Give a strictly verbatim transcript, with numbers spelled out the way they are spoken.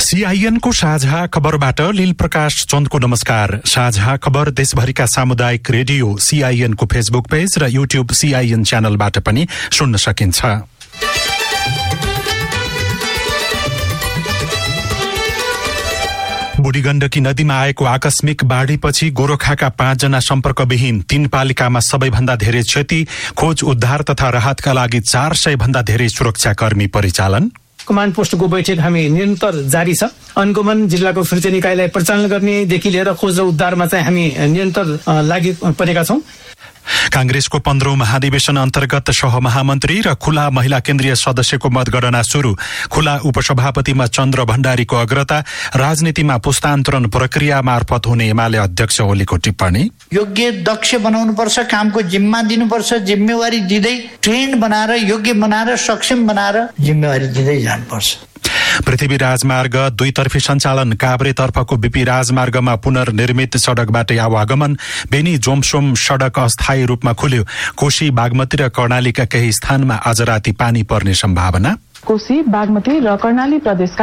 CIN को साझा खबरबाट लील प्रकाश चन्दको नमस्कार। साझा खबर देशभरिका सामुदायिक रेडियो सीआईएन को फेसबुक पेज र युट्युब सीआईएन च्यानलबाट पनि सुन्न सकिन्छ। बुढी गण्डकी नदीमा आएको आकस्मिक बाढीपछि गोरखाका पाँचजना सम्पर्कविहीन, तीन पालिकामा सबैभन्दा धेरै क्षति, खोज उद्धार तथा राहतका लागि चार सय भन्दा धेरै सुरक्षाकर्मी परिचालन। कमान्ड पोस्टको बैठक हामी निरन्तर जारी छ। अनुगमन जिल्लाको फिर्ती निकायलाई परिचालन गर्नेदेखि लिएर खोज र उद्धारमा चाहिँ हामी निरन्तर लागि परेका छौं। कांग्रेसको पन्ध्रौं महाधिवेशन अन्तर्गत सहमहामन्त्री र खुला महिला केन्द्रीय सदस्यको मतगणना शुरू। खुला उपसभापतिमा चन्द्र भण्डारीको अग्रता, राजनीतिमा पुस्तान्तरण प्रक्रिया मार्फत हुने एमाले अध्यक्ष ओलीको टिप्पणी। योग्य दक्ष बनाउनुपर्छ, कामको जिम्मा दिनुपर्छ, जिम्मेवारी दिँदै ट्रेन्ड बनाएर योग्य बनाएर सक्षम बनाएर जिम्मेवारी दिँदै जानुपर्छ। पृथ्वी राजमार्ग दुईतर्फी सञ्चालन। काभ्रेतर्फको बीपी राजमार्गमा पुनर्निर्मित सड़कबाटै आवागमन। बेनी जोमसोम सड़क अस्थायी रूपमा खुल्यो। कोशी, बागमती र कर्णालीका केही स्थानमा आज राति पानी पर्ने सम्भावना। कोशी, बागमती र कर्णाली प्रदेशका